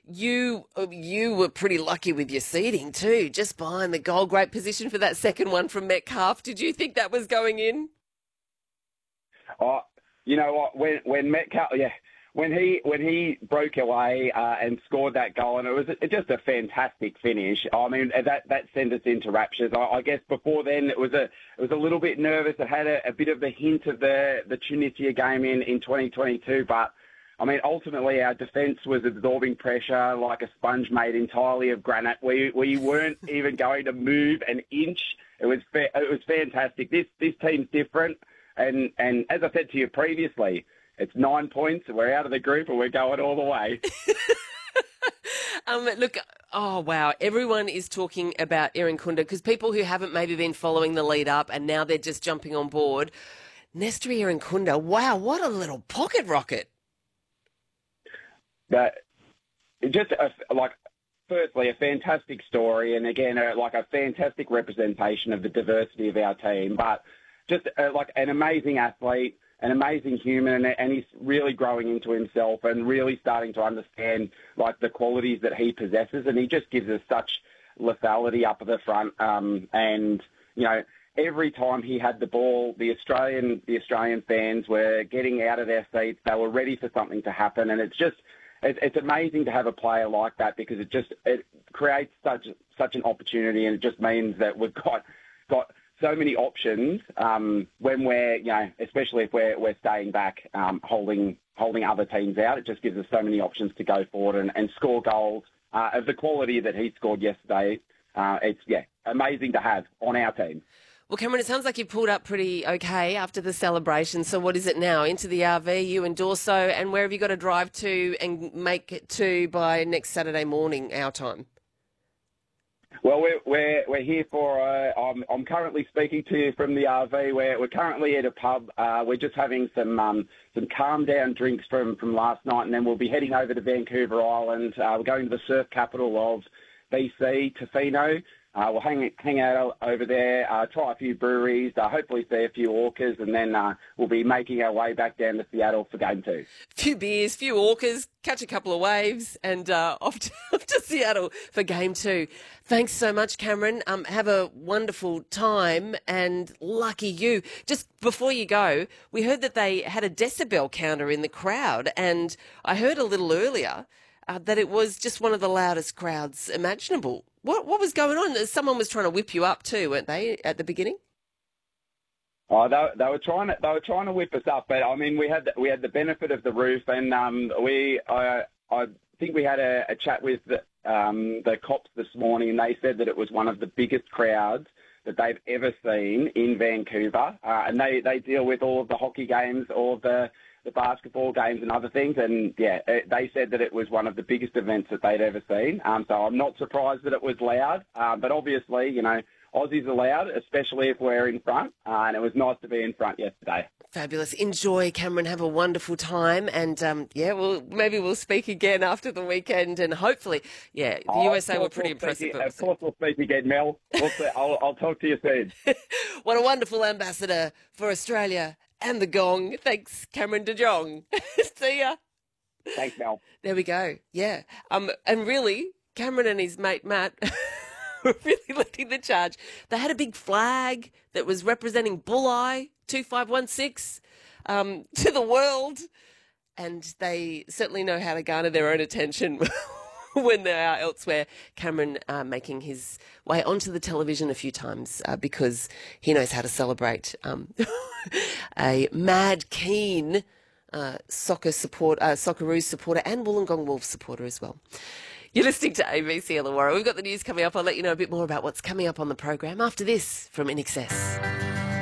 you were pretty lucky with your seating too, just behind the goal. Great position for that second one from Metcalf. Did you think that was going in? Oh, you know what? When Metcalf, when he broke away and scored that goal, and it was just a fantastic finish. I mean, that sent us into raptures. I guess before then it was a little bit nervous. It had a bit of the hint of the Tunisia game in 2022, but I mean, ultimately our defence was absorbing pressure like a sponge made entirely of granite. We weren't even going to move an inch. It was fantastic. This team's different, and as I said to you previously, it's 9 points. We're out of the group, and we're going all the way. Look, oh, wow. Everyone is talking about Aaron Kunda because people who haven't maybe been following the lead up and now they're just jumping on board. Nestor Aaron Kunda, wow, what a little pocket rocket. Firstly, a fantastic story, and again, a fantastic representation of the diversity of our team, but just an amazing athlete, an amazing human, and he's really growing into himself and really starting to understand the qualities that he possesses, and he just gives us such lethality up at the front. And you know, every time he had the ball, the Australian fans were getting out of their seats. They were ready for something to happen, and it's amazing to have a player like that because it creates such an opportunity, and it just means that we've got so many options when we're, especially if we're staying back, holding other teams out. It just gives us so many options to go forward and score goals of the quality that he scored yesterday. It's amazing to have on our team. Well, Cameron, it sounds like you pulled up pretty okay after the celebration. So what is it now? Into the RV, you and Dorso, and where have you got to drive to and make it to by next Saturday morning, our time? Well, we're here for. I'm currently speaking to you from the RV. We're currently at a pub. We're just having some calm down drinks from last night, and then we'll be heading over to Vancouver Island. We're going to the surf capital of BC, Tofino. We'll hang out over there, try a few breweries, hopefully see a few orcas, and then we'll be making our way back down to Seattle for Game 2. Few beers, few orcas, catch a couple of waves, and off to Seattle for Game 2. Thanks so much, Cameron. Have a wonderful time, and lucky you. Just before you go, we heard that they had a decibel counter in the crowd, and I heard a little earlier that it was just one of the loudest crowds imaginable. What was going on? Someone was trying to whip you up too, weren't they, at the beginning? Oh, they were trying to whip us up, but I mean we had the benefit of the roof, and I think we had a chat with the cops this morning, and they said that it was one of the biggest crowds that they've ever seen in Vancouver, and they deal with all of the hockey games, all of the basketball games and other things, and they said that it was one of the biggest events that they'd ever seen. So I'm not surprised that it was loud, but obviously, Aussies are loud, especially if we're in front, and it was nice to be in front yesterday. Fabulous. Enjoy, Cameron. Have a wonderful time, and maybe we'll speak again after the weekend, and hopefully, the USA were pretty impressive. Of course, we'll speak again, Mel. I'll talk to you soon. What a wonderful ambassador for Australia and the Gong. Thanks, Cameron de Jong. See ya. Thanks, Mel. There we go. Yeah. And really, Cameron and his mate Matt were really leading the charge. They had a big flag that was representing Bulleye 2516 to the world, and they certainly know how to garner their own attention when they are elsewhere. Cameron making his way onto the television a few times because he knows how to celebrate. A mad keen Socceroos supporter and Wollongong Wolves supporter as well. You're listening to ABC Illawarra. We've got the news coming up. I'll let you know a bit more about what's coming up on the program after this from In Excess.